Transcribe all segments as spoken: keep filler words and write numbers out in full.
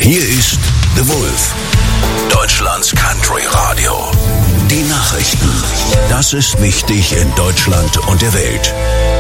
Hier ist The Wolf, Deutschlands Country Radio. Die Nachrichten. Das ist wichtig in Deutschland und der Welt.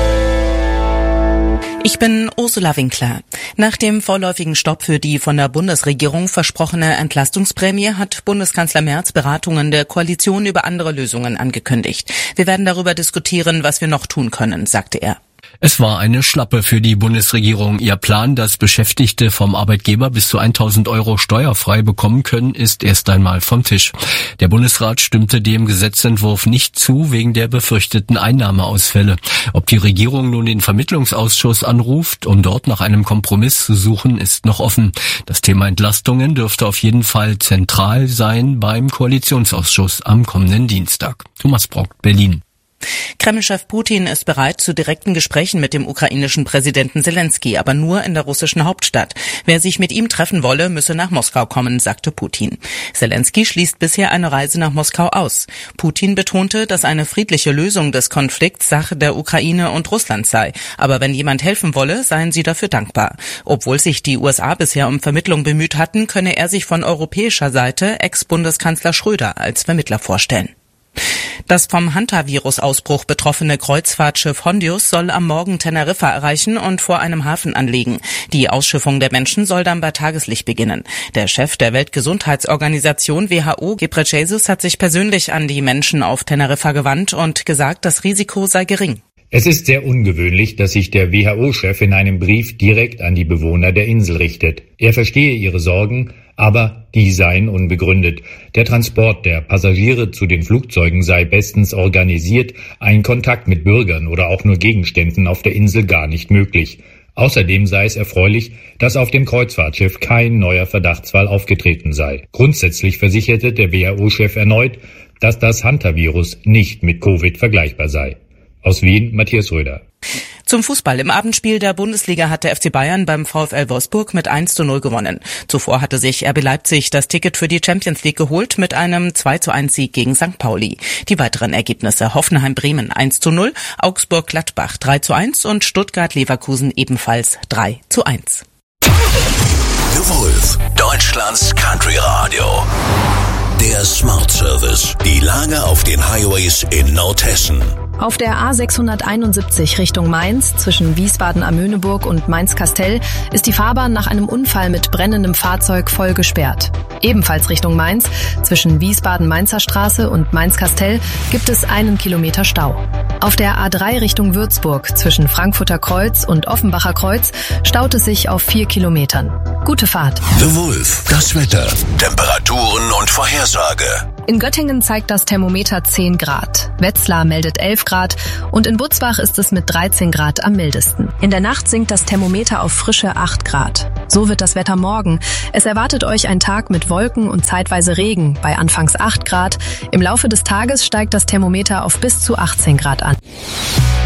Ich bin Ursula Winkler. Nach dem vorläufigen Stopp für die von der Bundesregierung versprochene Entlastungsprämie hat Bundeskanzler Merz Beratungen der Koalition über andere Lösungen angekündigt. Wir werden darüber diskutieren, was wir noch tun können, sagte er. Es war eine Schlappe für die Bundesregierung. Ihr Plan, dass Beschäftigte vom Arbeitgeber bis zu tausend Euro steuerfrei bekommen können, ist erst einmal vom Tisch. Der Bundesrat stimmte dem Gesetzentwurf nicht zu, wegen der befürchteten Einnahmeausfälle. Ob die Regierung nun den Vermittlungsausschuss anruft, um dort nach einem Kompromiss zu suchen, ist noch offen. Das Thema Entlastungen dürfte auf jeden Fall zentral sein beim Koalitionsausschuss am kommenden Dienstag. Thomas Brock, Berlin. Kreml-Chef Putin ist bereit zu direkten Gesprächen mit dem ukrainischen Präsidenten Zelensky, aber nur in der russischen Hauptstadt. Wer sich mit ihm treffen wolle, müsse nach Moskau kommen, sagte Putin. Zelensky schließt bisher eine Reise nach Moskau aus. Putin betonte, dass eine friedliche Lösung des Konflikts Sache der Ukraine und Russlands sei. Aber wenn jemand helfen wolle, seien sie dafür dankbar. Obwohl sich die U S A bisher um Vermittlung bemüht hatten, könne er sich von europäischer Seite Ex-Bundeskanzler Schröder als Vermittler vorstellen. Das vom Hantavirus-Ausbruch betroffene Kreuzfahrtschiff Hondius soll am Morgen Teneriffa erreichen und vor einem Hafen anlegen. Die Ausschiffung der Menschen soll dann bei Tageslicht beginnen. Der Chef der Weltgesundheitsorganisation W H O, Ghebreyesus, hat sich persönlich an die Menschen auf Teneriffa gewandt und gesagt, das Risiko sei gering. Es ist sehr ungewöhnlich, dass sich der W H O-Chef in einem Brief direkt an die Bewohner der Insel richtet. Er verstehe ihre Sorgen, aber die seien unbegründet. Der Transport der Passagiere zu den Flugzeugen sei bestens organisiert, ein Kontakt mit Bürgern oder auch nur Gegenständen auf der Insel gar nicht möglich. Außerdem sei es erfreulich, dass auf dem Kreuzfahrtschiff kein neuer Verdachtsfall aufgetreten sei. Grundsätzlich versicherte der W H O-Chef erneut, dass das Hantavirus nicht mit Covid vergleichbar sei. Aus Wien, Matthias Röder. Zum Fußball. Im Abendspiel der Bundesliga hat der F C Bayern beim VfL Wolfsburg mit eins zu null gewonnen. Zuvor hatte sich R B Leipzig das Ticket für die Champions League geholt mit einem zwei zu eins Sieg gegen Sankt Pauli. Die weiteren Ergebnisse: Hoffenheim-Bremen eins zu null, Augsburg-Gladbach drei zu eins und Stuttgart-Leverkusen ebenfalls drei zu eins. The Wolf, Deutschlands Country Radio. Der Smart Service. Die Lage auf den Highways in Nordhessen. Auf der A sechshunderteinundsiebzig Richtung Mainz zwischen Wiesbaden am Möhneburg und Mainz-Kastel ist die Fahrbahn nach einem Unfall mit brennendem Fahrzeug voll gesperrt. Ebenfalls Richtung Mainz zwischen Wiesbaden-Mainzer Straße und Mainz-Kastel gibt es einen Kilometer Stau. Auf der A drei Richtung Würzburg zwischen Frankfurter Kreuz und Offenbacher Kreuz staut es sich auf vier Kilometern. Gute Fahrt. The Wolf, das Wetter, Temperaturen und Vorhersage. In Göttingen zeigt das Thermometer zehn Grad. Wetzlar meldet elf Grad und in Butzbach ist es mit dreizehn Grad am mildesten. In der Nacht sinkt das Thermometer auf frische acht Grad. So wird das Wetter morgen. Es erwartet euch ein Tag mit Wolken und zeitweise Regen bei anfangs acht Grad. Im Laufe des Tages steigt das Thermometer auf bis zu achtzehn Grad an.